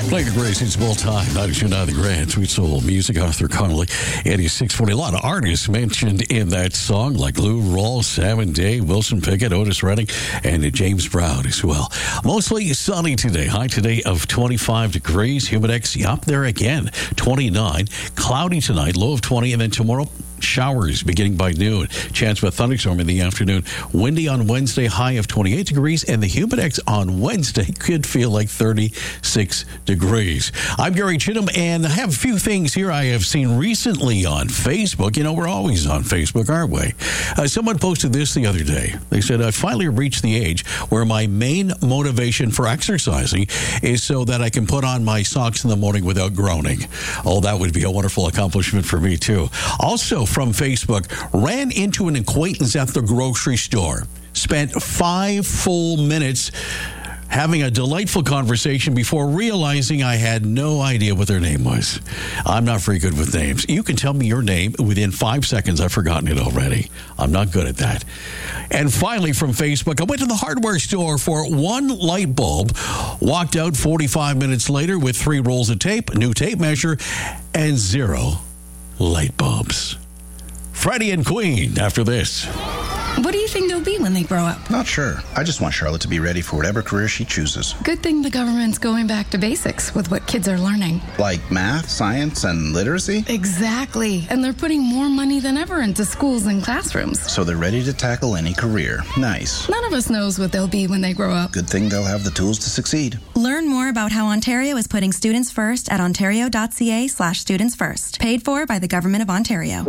Playing the greatest hits of all time, 92.9 The Grand, Sweet Soul Music, Arthur Connolly, 8640. A lot of artists mentioned in that song, like Lou Rawls, Sam and Dave, Wilson Pickett, Otis Redding, and James Brown as well. Mostly sunny today. High today of 25 degrees. Humidex up there again, 29. Cloudy tonight, low of 20, and then tomorrow, showers beginning by noon. Chance of a thunderstorm in the afternoon. Windy on Wednesday, high of 28 degrees, and the humidex on Wednesday could feel like 36 degrees. I'm Gary Chittum, and I have a few things here I have seen recently on Facebook. You know, we're always on Facebook, aren't we? Someone posted this the other day. They said, I finally reached the age where my main motivation for exercising is so that I can put on my socks in the morning without groaning. Oh, that would be a wonderful accomplishment for me, too. Also, from Facebook, ran into an acquaintance at the grocery store. Spent 5 full minutes having a delightful conversation before realizing I had no idea what their name was. I'm not very good with names. You can tell me your name within 5 seconds. I've forgotten it already. I'm not good at that. And finally, from Facebook, I went to the hardware store for one light bulb, walked out 45 minutes later with 3 rolls of tape, a new tape measure, and 0 light bulbs. Freddie and Queen after this. What do you think they'll be when they grow up? Not sure. I just want Charlotte to be ready for whatever career she chooses. Good thing the government's going back to basics with what kids are learning. Like math, science, and literacy? Exactly. And they're putting more money than ever into schools and classrooms. So they're ready to tackle any career. Nice. None of us knows what they'll be when they grow up. Good thing they'll have the tools to succeed. Learn more about how Ontario is putting students first at ontario.ca/students first. Paid for by the Government of Ontario.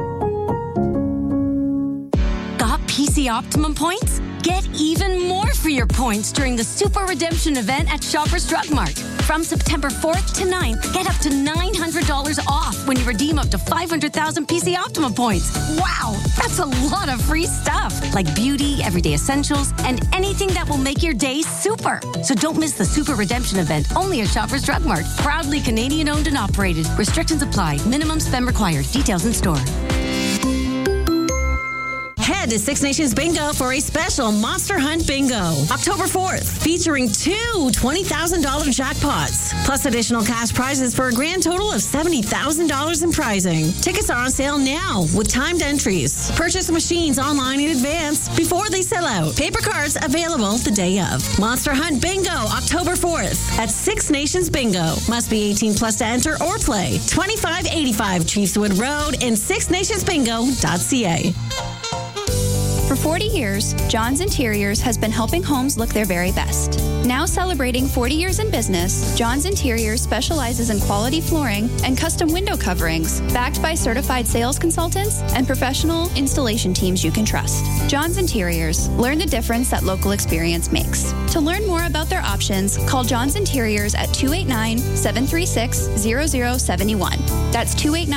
Got PC Optimum points? Get even more for your points during the Super Redemption event at Shoppers Drug Mart. From September 4th to 9th, get up to $900 off when you redeem up to 500,000 PC Optimum points. Wow, that's a lot of free stuff, like beauty, everyday essentials, and anything that will make your day super. So don't miss the Super Redemption event, only at Shoppers Drug Mart. Proudly Canadian-owned and operated. Restrictions apply. Minimum spend required. Details in store. Head to Six Nations Bingo for a special Monster Hunt Bingo. October 4th, featuring 2 $20,000 jackpots, plus additional cash prizes for a grand total of $70,000 in prizing. Tickets are on sale now with timed entries. Purchase machines online in advance before they sell out. Paper cards available the day of. Monster Hunt Bingo, October 4th at Six Nations Bingo. Must be 18 plus to enter or play. 2585 Chiefswood Road and sixnationsbingo.ca. For 40 years, John's Interiors has been helping homes look their very best. Now celebrating 40 years in business, John's Interiors specializes in quality flooring and custom window coverings, backed by certified sales consultants and professional installation teams you can trust. John's Interiors. Learn the difference that local experience makes. To learn more about their options, call John's Interiors at 289-736-0071. That's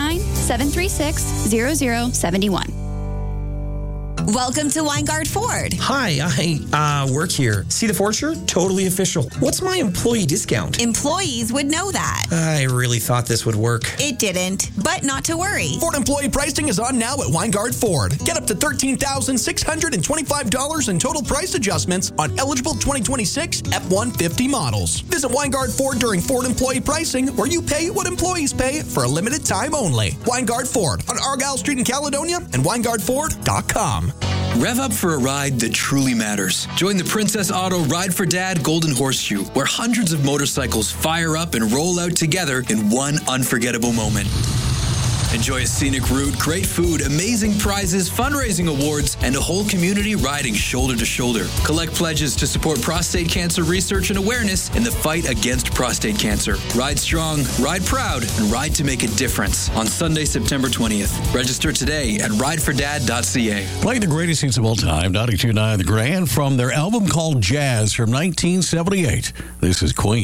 289-736-0071. Welcome to Weingart Ford. Hi, I work here. See the Ford shirt? Totally official. What's my employee discount? Employees would know that. I really thought this would work. It didn't, but not to worry. Ford employee pricing is on now at Weingart Ford. Get up to $13,625 in total price adjustments on eligible 2026 F-150 models. Visit Weingart Ford during Ford employee pricing, where you pay what employees pay for a limited time only. Weingart Ford on Argyle Street in Caledonia and WeingartFord.com. Rev up for a ride that truly matters. Join the Princess Auto Ride for Dad Golden Horseshoe, where hundreds of motorcycles fire up and roll out together in one unforgettable moment. Enjoy a scenic route, great food, amazing prizes, fundraising awards, and a whole community riding shoulder to shoulder. Collect pledges to support prostate cancer research and awareness in the fight against prostate cancer. Ride strong, ride proud, and ride to make a difference on Sunday, September 20th. Register today at ridefordad.ca. Playing the greatest hits of all time, 92.9 The Grand, from their album called Jazz from 1978. This is Queen.